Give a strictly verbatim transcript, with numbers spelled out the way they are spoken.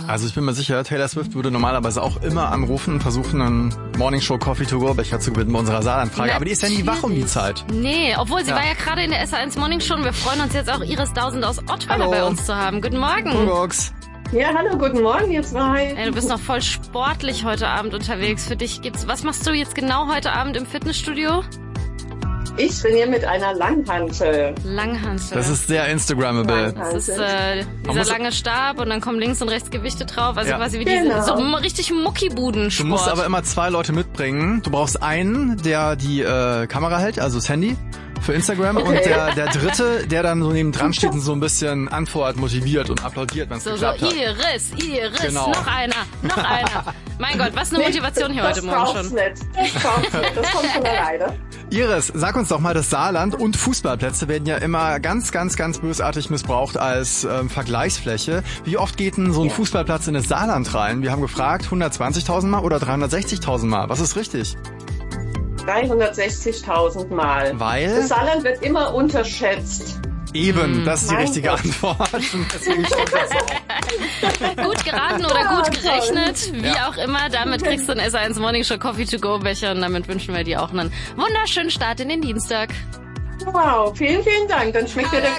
Also ich bin mir sicher, Taylor Swift würde normalerweise auch immer anrufen und versuchen, einen Morningshow Coffee to go Becher zu gewinnen bei unserer Saarlandfrage. Aber die ist ja nie wach um die Zeit. Nee, obwohl sie Ja. war ja gerade in der S eins Morningshow und wir freuen uns jetzt auch, Iris Dausend aus Ottweiler Hallo. bei uns zu haben. Guten Morgen. Bulldogs. Ja, hallo, guten Morgen, ihr zwei. Ey, du bist noch voll sportlich heute Abend unterwegs. Für dich gibt's, was machst du jetzt genau heute Abend im Fitnessstudio? Ich trainiere mit einer Langhantel. Langhantel. Das ist sehr Instagrammable. Das ist äh, dieser muss- lange Stab und dann kommen links und rechts Gewichte drauf. Also Ja. quasi wie Genau. diese, so m- richtig Muckibudensport. Du musst aber immer zwei Leute mitbringen. Du brauchst einen, der die äh, Kamera hält, also das Handy für Instagram. Okay. Und der, der dritte, der dann so nebendran steht und so ein bisschen antwortet, motiviert und applaudiert, wenn es So, so, geklappt hat. Iris, Iris, Genau. noch einer, noch einer. Mein Gott, was eine Motivation hier das heute Morgen braucht's schon. Nicht. Das braucht's nicht. Das kommt von alleine. Iris, sag uns doch mal, das Saarland und Fußballplätze werden ja immer ganz, ganz, ganz bösartig missbraucht als ähm, Vergleichsfläche. Wie oft geht denn so ein Fußballplatz in das Saarland rein? Wir haben gefragt, hundertzwanzigtausend Mal oder dreihundertsechzigtausend Mal? Was ist richtig? dreihundertsechzigtausend Mal. Weil? Das Saarland wird immer unterschätzt. Eben, das ist die Mein richtige Gott. Antwort. Und deswegen stimmt das auch. Gut geraten oder Ja, gut toll. gerechnet, wie Ja. auch immer. Damit kriegst du einen S eins Morningshow Coffee to go Becher und damit wünschen wir dir auch einen wunderschönen Start in den Dienstag. Wow, vielen, vielen Dank. Dann schmeckt dir der